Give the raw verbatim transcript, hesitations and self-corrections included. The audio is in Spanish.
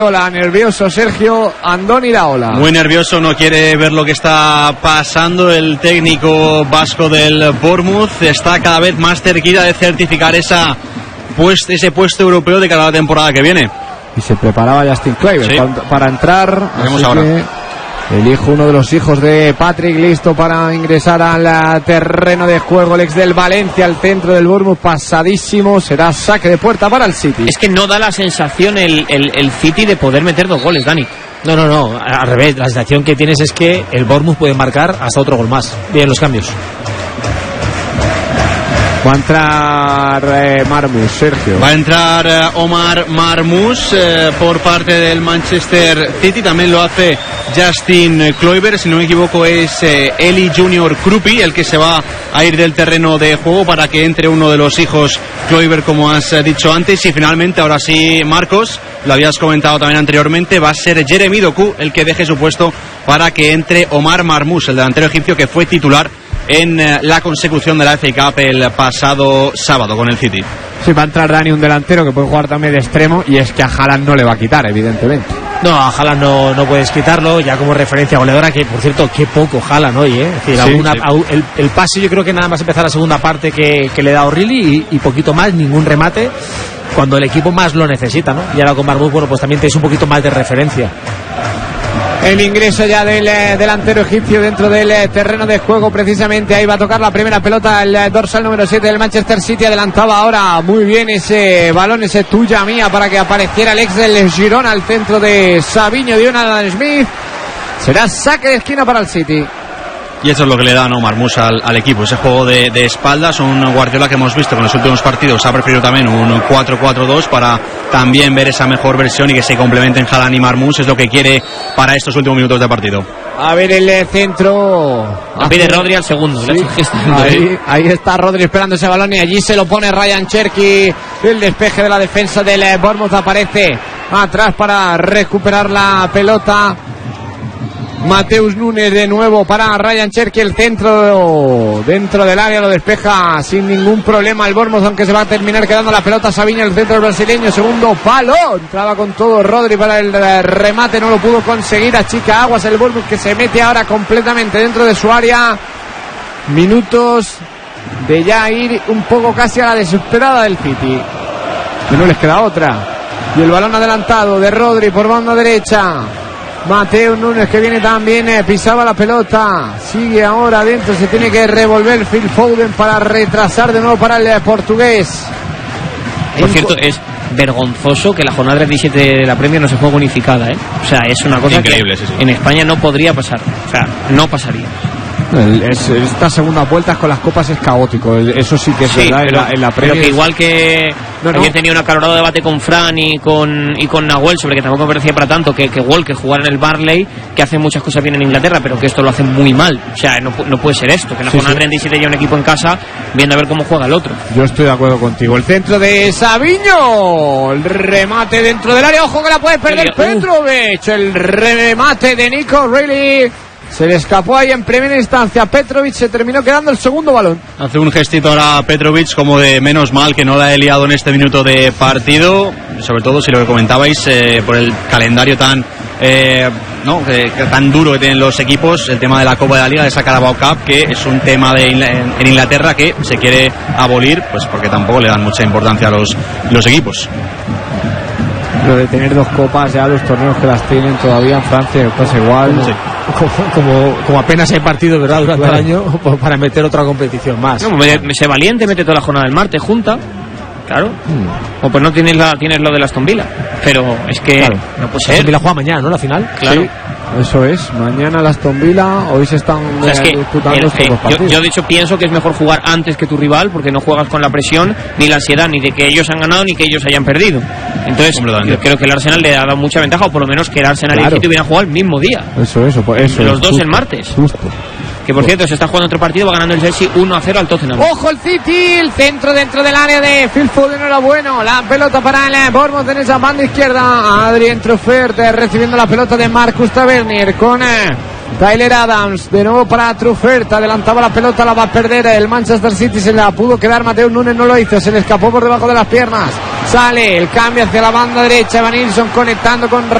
Hola, nervioso Sergio Andoni Iraola. Muy nervioso, no quiere ver lo que está pasando. El técnico vasco del Bournemouth está cada vez más cerquita de certificar esa puest, ese puesto europeo de cada temporada que viene. Y se preparaba Justin Kluivert, sí, para, para entrar. Veremos ahora. El hijo, uno de los hijos de Patrick, listo para ingresar al terreno de juego. El ex del Valencia, al centro del Bournemouth, pasadísimo. Será saque de puerta para el City. Es que no da la sensación el, el, el City de poder meter dos goles, Dani. No, no, no, al revés. La sensación que tienes es que el Bournemouth puede marcar hasta otro gol más. Bien los cambios. Va a entrar eh, Marmoush, Sergio. Va a entrar eh, Omar Marmoush eh, por parte del Manchester City. También lo hace Justin Kluivert. Si no me equivoco es eh, Eli Junior Krupi el que se va a ir del terreno de juego para que entre uno de los hijos Kluivert, como has eh, dicho antes. Y finalmente, ahora sí, Marcos, lo habías comentado también anteriormente, va a ser Jeremy Doku el que deje su puesto para que entre Omar Marmoush, el delantero egipcio que fue titular en la consecución de la F A Cup el pasado sábado con el City. Sí, va a entrar Dani, un delantero que puede jugar también de extremo, y es que a Haaland no le va a quitar, evidentemente. No, a Haaland no, no puedes quitarlo, ya como referencia goleadora, que por cierto, qué poco Haaland hoy, ¿eh? Es decir, sí, alguna, sí. El, el pase yo creo que nada más empezar la segunda parte que, que le da O'Reilly y, y poquito más, ningún remate, cuando el equipo más lo necesita, ¿no? Y ahora con Marmoush, bueno, pues también tienes un poquito más de referencia. El ingreso ya del eh, delantero egipcio dentro del eh, terreno de juego, precisamente ahí va a tocar la primera pelota el eh, dorsal número siete del Manchester City. Adelantaba ahora muy bien ese balón, ese tuya mía, para que apareciera el ex del Girona al centro de Savinho, de Jonathan Smith. Será saque de esquina para el City. Y eso es lo que le da, ¿no?, Marmoush al, al equipo, ese juego de, de espaldas. Un Guardiola que hemos visto con los últimos partidos ha preferido también un cuatro cuatro dos para también ver esa mejor versión y que se complementen Haaland y Marmoush. Es lo que quiere para estos últimos minutos de partido. A ver el centro. Lo pide Rodri al segundo. Sí. Ahí, ahí está Rodri esperando ese balón y allí se lo pone Ryan Cherki. El despeje de la defensa del Bournemouth aparece atrás para recuperar la pelota. Mateus Nunes de nuevo para Ryan Cherki, el centro dentro del área, lo despeja sin ningún problema el Bournemouth, aunque se va a terminar quedando la pelota Savinho, el centro brasileño, segundo palo, entraba con todo Rodri para el remate, no lo pudo conseguir, achica aguas el Bournemouth, que se mete ahora completamente dentro de su área. Minutos de ya ir un poco casi a la desesperada del City, que no les queda otra, y el balón adelantado de Rodri por banda derecha. Mateus Nunes, que viene también, eh, pisaba la pelota, sigue ahora adentro, se tiene que revolver Phil Foden para retrasar de nuevo para el eh, portugués. Por en cierto, es vergonzoso que la jornada treinta y siete de la Premier no se juegue bonificada, ¿eh? O sea, es una cosa increíble, que sí, sí. En España no podría pasar, o sea, no pasaría. El, es, estas segundas vueltas con las copas es caótico, eso sí que es sí, verdad, pero, en la, en la pero que igual que no, no. ayer tenía un acalorado debate con Fran y con y con Nahuel sobre que tampoco me parecía para tanto que, que Walker jugara en el Barley, que hace muchas cosas bien en Inglaterra, pero que esto lo hace muy mal, o sea, no, no puede ser esto, que en la sí, jornada sí. treinta y siete haya un equipo en casa viendo a ver cómo juega el otro. Yo estoy de acuerdo contigo. El centro de Savinho, el remate dentro del área, ojo que la puede perder Petrovic, el remate de Nico O'Reilly. Se le escapó ahí en primera instancia Petrovic, se terminó quedando el segundo balón. Hace un gestito ahora Petrovic como de menos mal que no la he liado en este minuto de partido, sobre todo si lo que comentabais eh, por el calendario tan eh, no que, que tan duro que tienen los equipos, el tema de la Copa de la Liga, de esa Carabao Cup, que es un tema de en, en Inglaterra que se quiere abolir, pues porque tampoco le dan mucha importancia a los, los equipos. Lo de tener dos copas, ya los torneos que las tienen todavía en Francia pasa igual. Sí. Como, como, como apenas hay partidos, ¿verdad?, durante claro. el año, pues para meter otra competición más. No, sé valiente, mete toda la jornada del martes junta, claro. Hmm. O pues no tienes la tienes lo de la Aston Villa, pero es que claro. no puede ser. Aston Villa juega mañana, ¿no?, la final. Claro. Sí. Eso es, mañana la Aston Villa, hoy se están o sea, es que disputando el, estos eh, dos partidos. Yo, yo de hecho pienso que es mejor jugar antes que tu rival, porque no juegas con la presión ni la ansiedad ni de que ellos han ganado ni que ellos hayan perdido. Entonces yo creo que el Arsenal le ha dado mucha ventaja, o por lo menos que el Arsenal claro. y el City hubieran jugado el mismo día. Eso, eso, eso. Los dos justo, el martes. Justo. Que por cierto se está jugando otro partido, va ganando el Chelsea uno a cero al Tottenham. Ojo el City, el centro dentro del área de Phil Foden era bueno, la pelota para el Bournemouth en esa banda izquierda, Adrien Truffert recibiendo la pelota de Marcus Tavernier con eh, Tyler Adams, de nuevo para Truffert, adelantaba la pelota, la va a perder el Manchester City, se la pudo quedar Mateus Nunes, no lo hizo, se le escapó por debajo de las piernas, Sale el cambio hacia la banda derecha. Evan Nilsson conectando con